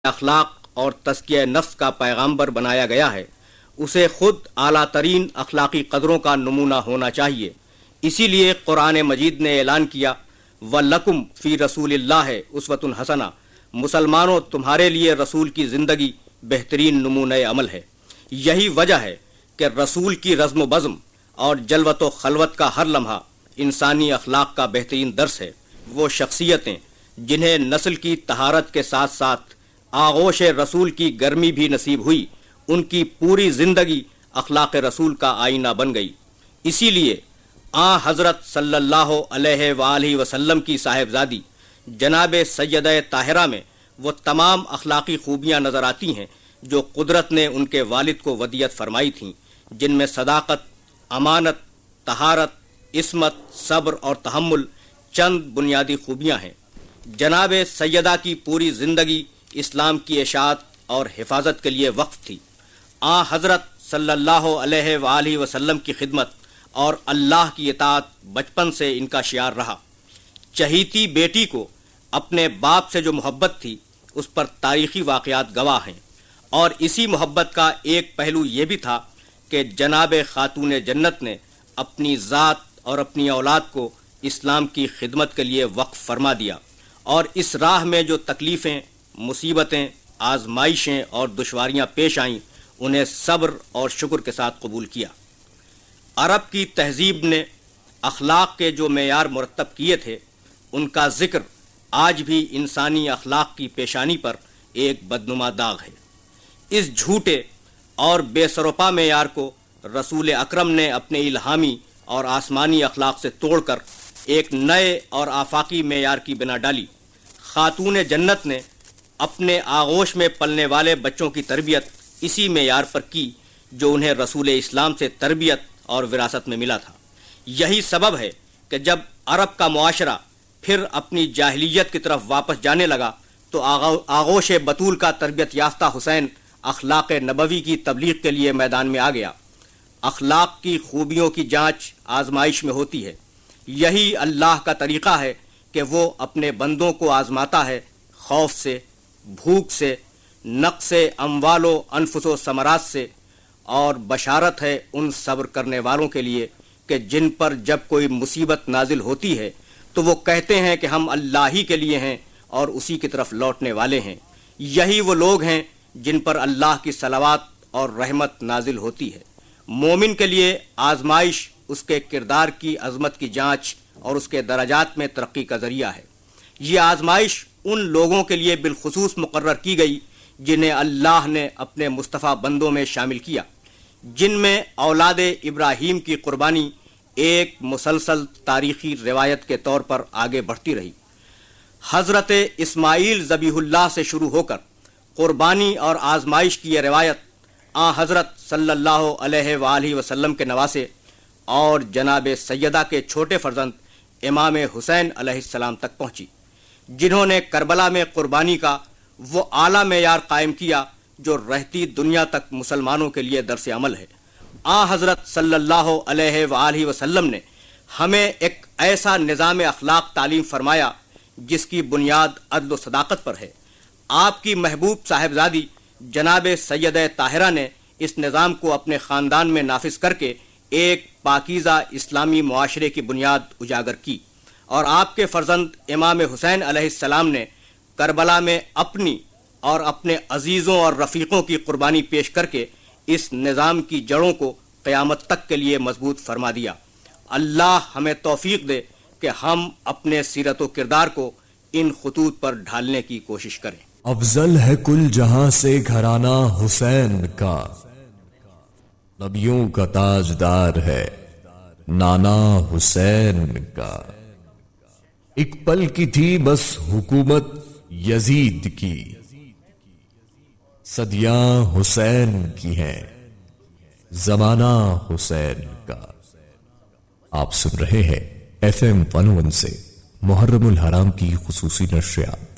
اخلاق اور تزکیہ نفس کا پیغامبر بنایا گیا ہے، اسے خود اعلیٰ ترین اخلاقی قدروں کا نمونہ ہونا چاہیے۔ اسی لیے قرآن مجید نے اعلان کیا، وَلَكُمْ فِي رَسُولِ اللَّهِ أُسْوَةٌ حَسَنَةٌ، مسلمانوں تمہارے لیے رسول کی زندگی بہترین نمونہ عمل ہے۔ یہی وجہ ہے کہ رسول کی رزم و بزم اور جلوت و خلوت کا ہر لمحہ انسانی اخلاق کا بہترین درس ہے۔ وہ شخصیتیں جنہیں نسل کی طہارت کے ساتھ ساتھ آغوش رسول کی گرمی بھی نصیب ہوئی، ان کی پوری زندگی اخلاق رسول کا آئینہ بن گئی۔ اسی لیے حضرت صلی اللہ علیہ وآلہ وسلم کی صاحبزادی جناب سیدہ طاہرہ میں وہ تمام اخلاقی خوبیاں نظر آتی ہیں جو قدرت نے ان کے والد کو ودیعت فرمائی تھیں، جن میں صداقت، امانت، طہارت، عصمت، صبر اور تحمل چند بنیادی خوبیاں ہیں۔ جناب سیدہ کی پوری زندگی اسلام کی اشاعت اور حفاظت کے لیے وقف تھی۔ حضرت صلی اللہ علیہ وآلہ وسلم کی خدمت اور اللہ کی اطاعت بچپن سے ان کا شعار رہا۔ چہیتی بیٹی کو اپنے باپ سے جو محبت تھی اس پر تاریخی واقعات گواہ ہیں، اور اسی محبت کا ایک پہلو یہ بھی تھا کہ جناب خاتون جنت نے اپنی ذات اور اپنی اولاد کو اسلام کی خدمت کے لیے وقف فرما دیا، اور اس راہ میں جو تکلیفیں، مصیبتیں، آزمائشیں اور دشواریاں پیش آئیں انہیں صبر اور شکر کے ساتھ قبول کیا۔ عرب کی تہذیب نے اخلاق کے جو معیار مرتب کیے تھے ان کا ذکر آج بھی انسانی اخلاق کی پیشانی پر ایک بدنما داغ ہے۔ اس جھوٹے اور بے سروپا معیار کو رسول اکرم نے اپنے الہامی اور آسمانی اخلاق سے توڑ کر ایک نئے اور آفاقی معیار کی بنا ڈالی۔ خاتون جنت نے اپنے آغوش میں پلنے والے بچوں کی تربیت اسی معیار پر کی جو انہیں رسول اسلام سے تربیت اور وراثت میں ملا تھا۔ یہی سبب ہے کہ جب عرب کا معاشرہ پھر اپنی جاہلیت کی طرف واپس جانے لگا تو آغوش بطول کا تربیت یافتہ حسین اخلاق نبوی کی تبلیغ کے لیے میدان میں آ گیا۔ اخلاق کی خوبیوں کی جانچ آزمائش میں ہوتی ہے۔ یہی اللہ کا طریقہ ہے کہ وہ اپنے بندوں کو آزماتا ہے، خوف سے، بھوک سے، نقص اموال و انفس و ثمرات سے، اور بشارت ہے ان صبر کرنے والوں کے لیے کہ جن پر جب کوئی مصیبت نازل ہوتی ہے تو وہ کہتے ہیں کہ ہم اللہ ہی کے لیے ہیں اور اسی کی طرف لوٹنے والے ہیں۔ یہی وہ لوگ ہیں جن پر اللہ کی صلوات اور رحمت نازل ہوتی ہے۔ مومن کے لیے آزمائش اس کے کردار کی عظمت کی جانچ اور اس کے درجات میں ترقی کا ذریعہ ہے۔ یہ آزمائش ان لوگوں کے لیے بالخصوص مقرر کی گئی جنہیں اللہ نے اپنے مصطفیٰ بندوں میں شامل کیا، جن میں اولاد ابراہیم کی قربانی ایک مسلسل تاریخی روایت کے طور پر آگے بڑھتی رہی۔ حضرت اسماعیل ذبیح اللہ سے شروع ہو کر قربانی اور آزمائش کی یہ روایت حضرت صلی اللہ علیہ وآلہ وسلم کے نواسے اور جناب سیدہ کے چھوٹے فرزند امام حسین علیہ السلام تک پہنچی، جنہوں نے کربلا میں قربانی کا وہ اعلیٰ معیار قائم کیا جو رہتی دنیا تک مسلمانوں کے لیے درس عمل ہے۔ حضرت صلی اللہ علیہ وآلہ وسلم نے ہمیں ایک ایسا نظام اخلاق تعلیم فرمایا جس کی بنیاد عدل و صداقت پر ہے۔ آپ کی محبوب صاحبزادی جناب سیدہ طاہرہ نے اس نظام کو اپنے خاندان میں نافذ کر کے ایک پاکیزہ اسلامی معاشرے کی بنیاد اجاگر کی، اور آپ کے فرزند امام حسین علیہ السلام نے کربلا میں اپنی اور اپنے عزیزوں اور رفیقوں کی قربانی پیش کر کے اس نظام کی جڑوں کو قیامت تک کے لیے مضبوط فرما دیا۔ اللہ ہمیں توفیق دے کہ ہم اپنے سیرت و کردار کو ان خطوط پر ڈھالنے کی کوشش کریں۔ افضل ہے کل جہاں سے گھرانہ حسین کا، نبیوں کا تاجدار ہے نانا حسین کا۔ ایک پل کی تھی بس حکومت یزید کی، صدیاں حسین کی ہیں زمانہ حسین کا۔ آپ سن رہے ہیں FM 101 سے محرم الحرام کی خصوصی نشریات۔